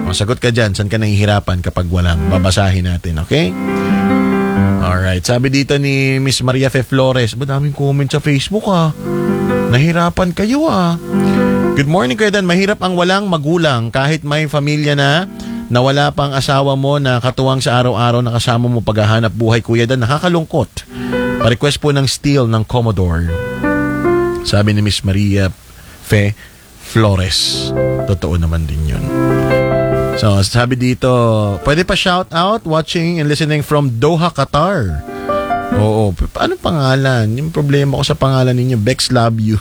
Sagot ka dyan. Saan ka nahihirapan kapag walang? Babasahin natin, okay? Alright. Sabi dito ni Miss Maria Fe Flores, ba daming comment sa Facebook Nahirapan kayo Good morning, Kuya Dan. Mahirap ang walang magulang kahit may pamilya na wala pang asawa mo na katuwang sa araw-araw na kasama mo paghahanap buhay, Kuya Dan. Nakakalungkot. Pa-request po ng Steel ng Commodore. Sabi ni Miss Maria Fe Flores. Totoo naman din yun. So, sabi dito, pwede pa shout out, watching and listening from Doha, Qatar. Oo. Ano pangalan? Yung problema ko sa pangalan ninyo, Bex Love You.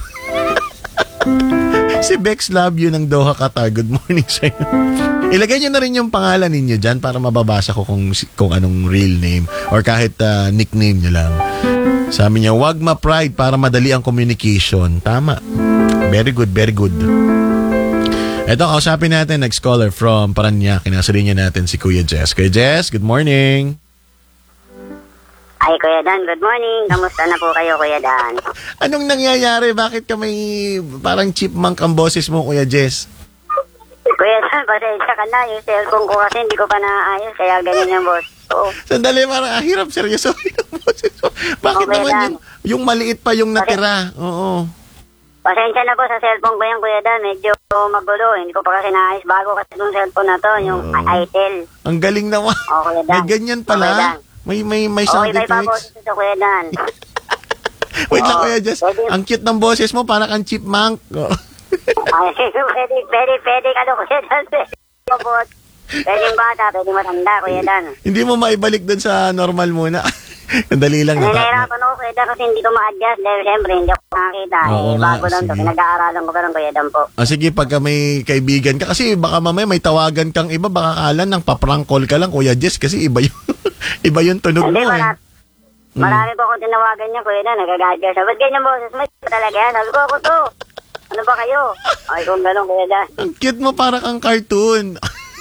Si Bex Love You ng Doha, Qatar. Good morning sa'yo. Ilagay nyo na rin yung pangalan ninyo dyan para mababasa ko kung anong real name or kahit nickname nyo lang. Sabi niya, wag ma-pride para madali ang communication. Tama. Very good, very good. Ito, kausapin natin next caller from Parañaque. Kinasalinya natin si Kuya Jess. Kuya Jess, good morning. Ay, Kuya Dan, good morning. Kamusta na po kayo, Kuya Dan? Anong nangyayari? Bakit ka may parang chipmunk ang boses mo, Kuya Jess? Kuya Dan, pasensya ka na. Yung cellphone ko kasi hindi ko pa naayos. Kaya ganyan yung boss ko. Sandali, parang hirap seryoso yung boses mo. Bakit naman yung maliit pa yung natira? Oo. Pasensya na po sa cellphone ko yan, Kuya Dan. Medyo magulo. Hindi ko pa kasi naayos. Bago kasi yung cellphone na to, yung itel. Ang galing naman. Kuya Dan. May ganyan pala. May sound effects. Okay, may boses ito, Kuya Dan. Wait lang, Kuya Jess. Ang cute ng boses mo, parang kang chipmunk. Ay, pwede ka doon, Kuya Dan. Pwede bata, pwede matanda, Kuya Dan. Hindi mo maibalik dun sa normal muna. Dali lang. Nahihirapan ako, Kuya Dan, kasi hindi ko ma-adjust. Dahil siyempre, hindi ako makakita. Bago lang to. Pinag-aaralan ko pa lang, Kuya Dan po. Sige, pagka may kaibigan ka. Kasi baka mamaya may tawagan kang iba. Baka kala nang paprank call ka lang, Kuya Jess. Kasi iba yung tunog mo Marami po akong tinawagan niya, Kuya Dan. Nagagalit siya. Ba't ganyan boses mo? Talaga yan. Sabi ko, ako to. Ano ba kayo? Ay, kung gano'n, Kuya Dan. Ang cute mo, para kang cartoon.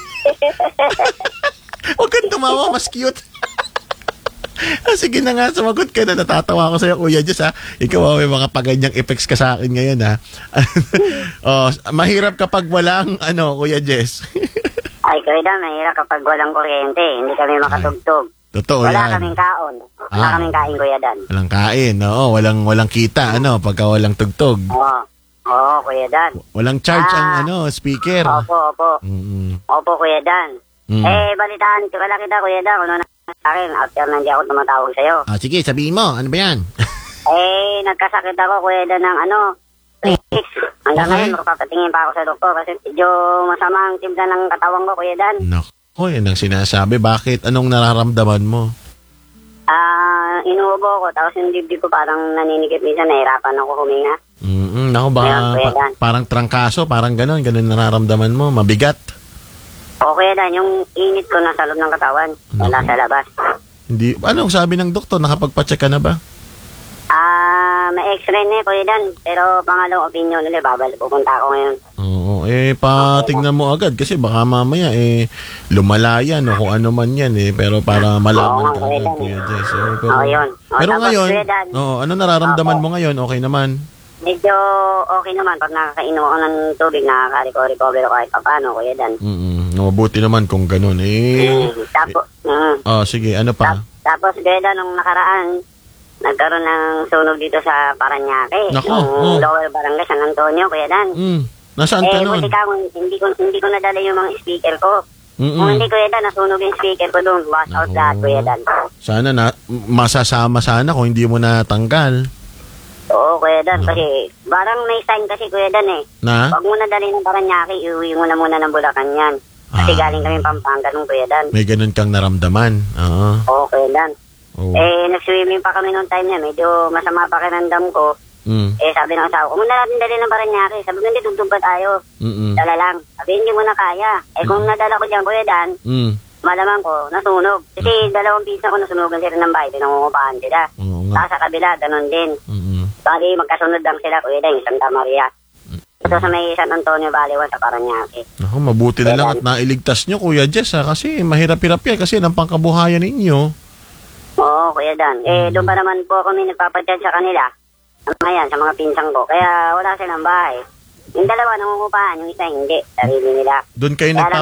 Huwag kang tumawa, mas cute. Sige na nga, sumagot ka na. Natatawa ako sa'yo, Kuya Jess, Ikaw, may mga paganyang effects ka sa akin ngayon, mahirap kapag walang, Kuya Jess. Ay, Kuya Dan, mahirap kapag walang kuryente. Hindi kami makatugtog. Totoo Wala yan. kaming kaon. Wala kaming kain, Kuya Dan. Walang kain, walang kita, pagka walang tugtog. Oo, Kuya Dan. Walang charge ang speaker. Opo. Opo, Kuya Dan. Balitaan ko lang kita, Kuya Dan, kung ano sa akin after na hindi ako tumatawag sa'yo. Sige, sabihin mo. Ano ba yan? Nagkasakit ako, Kuya Dan, ng hanggang ngayon, magpapatingin pa ako sa doktor kasi medyo masama ang timpla ng katawan ko, Kuya Dan. Naku, yan ang sinasabi. Bakit? Anong nararamdaman mo? Inuubo ko, tapos yung dibdib ko parang naninikip minsan, nahirapan ako huminga. Naku, parang trangkaso, parang ganon nararamdaman mo, mabigat. Okay Dan, yung init ko nasa loob ng katawan, wala sa labas. Hindi, anong sabi ng doktor? Nakapagpa-check ka na ba? May x-ray na Kuya Dan, pero pangalawang opinion ulit, pupunta ako ngayon. Oo, patingnan mo agad kasi baka mamaya lumalayan o kung ano man yan pero para malaman ka agad, Kuya Jess. Yun. Pero ngayon, ano nararamdaman mo ngayon? Okay naman? Medyo okay naman pag nakakainom ako ng tubig, nakaka-recover ako kahit paano, Kuya Dan. Mabuti naman kung ganun. Sige, ano pa? Tapos, Kuya Dan, nung nakaraan, nagkaroon ng sunog dito sa Parañaque. Yung lower barangay San Antonio, Kuya Dan. Nasaan ka nun? Hindi ko nadala yung mga speaker ko. Kung hindi, Kuya Dan, nasunog yung speaker ko doon. Wash out lahat, Kuya Dan. Sana masasama sana kung hindi mo natanggal. Oo, Kuya Dan, kasi parang may sign kasi, Kuya Dan Huwag mo na dali ng Parañaque, iuwi mo na muna ng Bulacan yan. Kasi galing kami Pampanga nung, Kuya Dan. May ganun kang naramdaman. Oo, Kuya Dan. Nag-swimming pa kami nung time niya. Medyo masama pa kinandam ko. Sabi ng asawa ko, muna natin dali ng Parañaque. Sabi ko, hindi, tugtog pa tayo. Dala lang. Sabi, hindi mo na kaya. Kung nadala ko dyan, Kuya Dan, malamang ko, nasunog. Kasi 2 pisa ko nasunogan sila ng bahay. Pinangungupahan sila. Tapos sa kabila, ganun din. Bali, magkasunod lang sila, Kuya Dan, yung Santa Maria. Ito sa may San Antonio Valley sa Parañaque. Mabuti na lang at nailigtas nyo, Kuya Jess, kasi mahirap-hirap yan kasi ng pangkabuhayan ninyo. Oo, Kuya Dan. Doon pa naman po kami nagpapadyan sa kanila. Ngayon, sa mga pinsang ko. Kaya wala silang bahay. Yung 2 nangungupahan, yung isa hindi. Sarili nila. Doon kayo